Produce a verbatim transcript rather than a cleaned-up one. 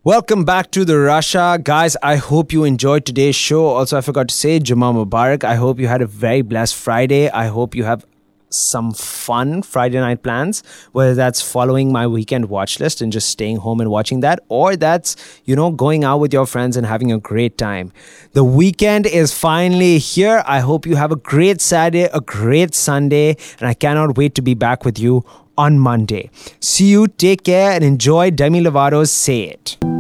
Welcome back to the Russia. Guys, I hope you enjoyed today's show. Also, I forgot to say, Jummah Mubarak. I hope you had a very blessed Friday. I hope you have some fun Friday night plans, whether that's following my weekend watch list and just staying home and watching that, or that's, you know, going out with your friends and having a great time. The weekend is finally here. I hope you have a great Saturday, a great Sunday, and I cannot wait to be back with you on Monday. See you, take care, and enjoy Demi Lovato's Say It.